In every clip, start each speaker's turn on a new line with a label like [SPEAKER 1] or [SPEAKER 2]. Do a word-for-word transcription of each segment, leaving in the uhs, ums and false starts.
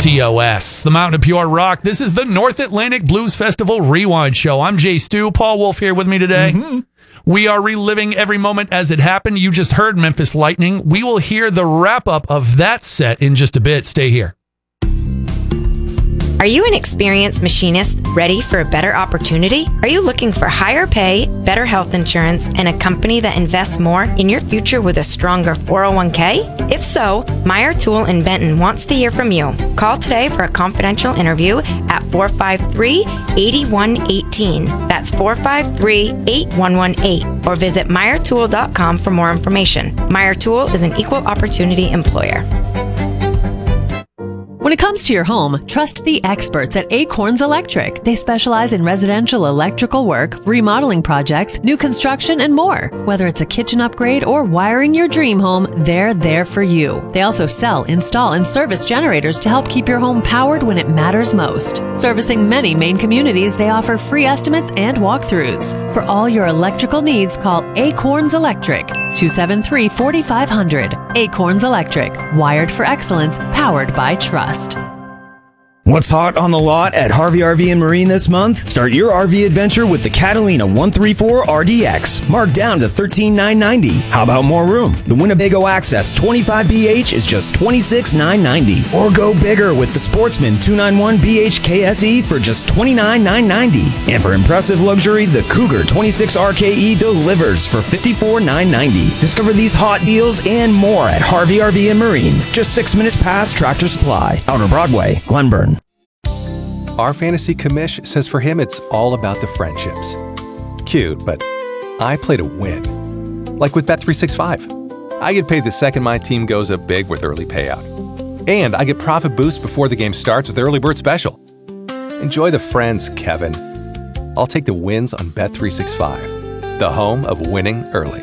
[SPEAKER 1] T O S, the Mountain of Pure Rock. This is the North Atlantic Blues Festival Rewind Show. I'm Jay Stu. Paul Wolf here with me today. Mm-hmm. We are reliving every moment as it happened. You just heard Memphis Lightning. We will hear the wrap-up of that set in just a bit. Stay here.
[SPEAKER 2] Are you an experienced machinist ready for a better opportunity? Are you looking for higher pay, better health insurance, and a company that invests more in your future with a stronger four oh one k? If so, Meyer Tool in Benton wants to hear from you. Call today for a confidential interview at four five three, eight one one eight. That's four five three, eight one one eight. Or visit meyer tool dot com for more information. Meyer Tool is an equal opportunity employer.
[SPEAKER 3] When it comes to your home, trust the experts at Acorns Electric. They specialize in residential electrical work, remodeling projects, new construction, and more. Whether it's a kitchen upgrade or wiring your dream home, they're there for you. They also sell, install, and service generators to help keep your home powered when it matters most. Servicing many Maine communities, they offer free estimates and walkthroughs. For all your electrical needs, call Acorns Electric, two seven three, four five zero zero. Acorns Electric, wired for excellence, powered by trust.
[SPEAKER 4] What's hot on the lot at Harvey R V and Marine this month? Start your R V adventure with the Catalina one thirty-four R D X, marked down to thirteen thousand nine hundred ninety dollars. How about more room? The Winnebago Access twenty-five B H is just twenty-six thousand nine hundred ninety dollars. Or go bigger with the Sportsman two ninety-one B H K S E for just twenty-nine thousand nine hundred ninety dollars. And for impressive luxury, the Cougar twenty-six R K E delivers for fifty-four thousand nine hundred ninety dollars. Discover these hot deals and more at Harvey R V and Marine, just six minutes past Tractor Supply, Outer Broadway, Glenburn.
[SPEAKER 5] Our fantasy commish says for him it's all about the friendships. Cute, but I play to win. Like with Bet three sixty-five. I get paid the second my team goes up big with early payout. And I get profit boost before the game starts with Early Bird Special. Enjoy the friends, Kevin. I'll take the wins on Bet three sixty-five, the home of winning early.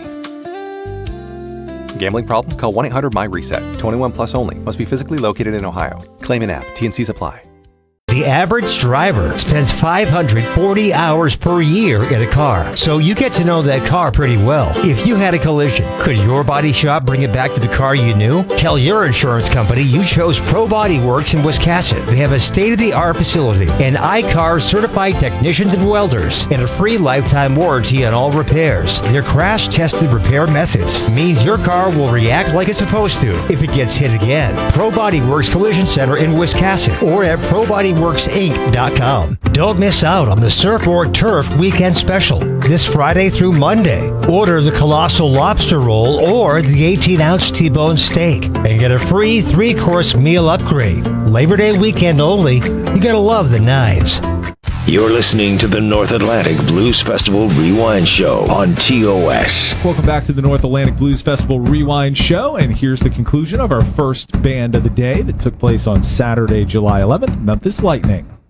[SPEAKER 5] Gambling problem? Call one eight hundred M Y reset. twenty-one plus only. Must be physically located in Ohio. Claim in app. T and Cs apply.
[SPEAKER 6] The average driver spends five hundred forty hours per year in a car, so you get to know that car pretty well. If you had a collision, could your body shop bring it back to the car you knew? Tell your insurance company you chose Pro Body Works in Wiscasset. They have a state-of-the-art facility and I C A R certified technicians and welders, and a free lifetime warranty on all repairs. Their crash-tested repair methods means your car will react like it's supposed to if it gets hit again. Pro Body Works Collision Center in Wiscasset, or at pro body works inc dot com. Don't miss out on the Surfboard Turf Weekend Special this Friday through Monday. Order the Colossal Lobster Roll or the eighteen ounce T-bone steak and get a free three-course meal upgrade. Labor Day weekend only. You gotta love the nines.
[SPEAKER 7] You're listening to the North Atlantic Blues Festival Rewind Show on T O S.
[SPEAKER 8] Welcome back to the North Atlantic Blues Festival Rewind Show, and here's the conclusion of our first band of the day that took place on Saturday, July eleventh, Memphis Lightning.